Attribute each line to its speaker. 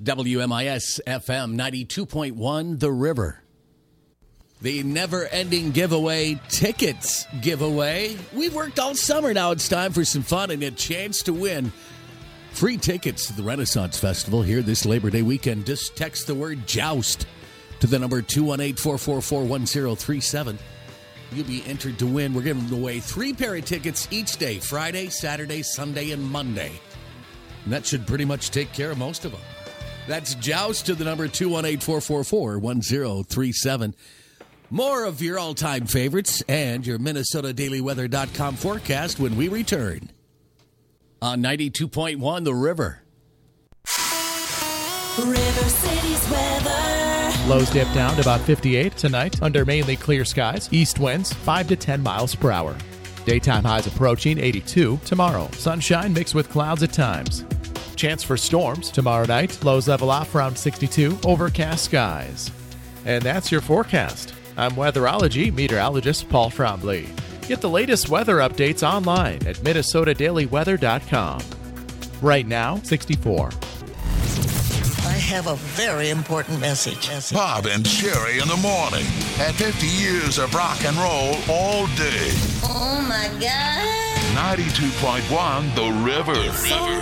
Speaker 1: WMIS FM 92.1 The River. The never-ending giveaway tickets giveaway. We've worked all summer. Now it's time for some fun and a chance to win free tickets to the Renaissance Festival here this Labor Day weekend. Just text the word JOUST to the number 218-444-1037. You'll be entered to win. We're giving away 3 pair of tickets each day, Friday, Saturday, Sunday, and Monday. And that should pretty much take care of most of them. That's JOUST to the number 218-444-1037. More of your all-time favorites and your MinnesotaDailyWeather.com forecast when we return. On 92.1 The River.
Speaker 2: River City's weather.
Speaker 3: Lows dip down to about 58 tonight under mainly clear skies. East winds 5 to 10 miles per hour. Daytime highs approaching 82 tomorrow. Sunshine mixed with clouds at times. Chance for storms tomorrow night. Lows level off around 62. Overcast skies. And that's your forecast. I'm weatherology meteorologist Paul Trombley. Get the latest weather updates online at MinnesotaDailyWeather.com. Right now, 64.
Speaker 4: I have a very important message.
Speaker 5: Bob and Sherry in the morning. At 50 years of rock and roll all day.
Speaker 2: Oh my God.
Speaker 5: 92.1 The River.
Speaker 2: So